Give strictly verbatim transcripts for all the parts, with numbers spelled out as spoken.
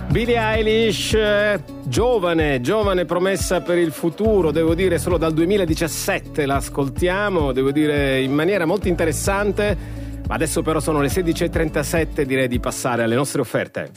Billie Eilish, giovane, giovane promessa per il futuro, devo dire solo dal duemiladiciassette l'ascoltiamo, devo dire in maniera molto interessante, ma adesso però sono le sedici e trentasette, direi di passare alle nostre offerte.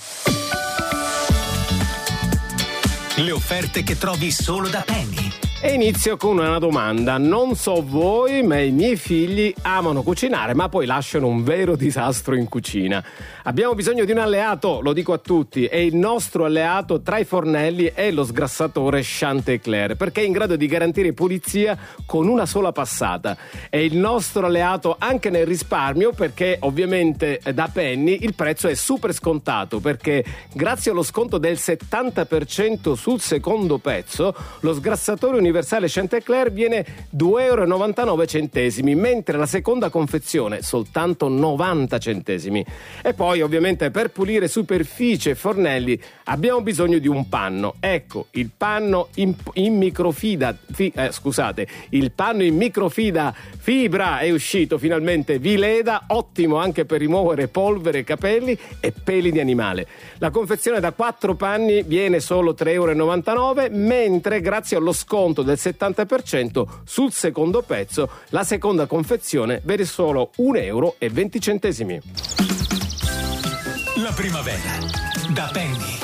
Le offerte che trovi solo da Penny. E inizio con una domanda. Non so voi, ma i miei figli amano cucinare, ma poi lasciano un vero disastro in cucina. Abbiamo bisogno di un alleato, lo dico a tutti, e il nostro alleato tra i fornelli è lo sgrassatore Chanticleer, perché è in grado di garantire pulizia con una sola passata. È il nostro alleato anche nel risparmio, perché ovviamente da Penny il prezzo è super scontato, perché grazie allo sconto del settanta per cento sul secondo pezzo, lo sgrassatore universale universale Chanticleer viene due euro e novantanove centesimi, mentre la seconda confezione soltanto novanta centesimi. E poi ovviamente per pulire superficie e fornelli abbiamo bisogno di un panno. Ecco, il panno in, in microfibra fi, eh, scusate, il panno in microfibra fibra è uscito finalmente Vileda, ottimo anche per rimuovere polvere, capelli e peli di animale. La confezione da quattro panni viene solo tre euro e novantanove, mentre grazie allo sconto del settanta per cento sul secondo pezzo la seconda confezione vede solo un euro e venti centesimi. La primavera da Penny.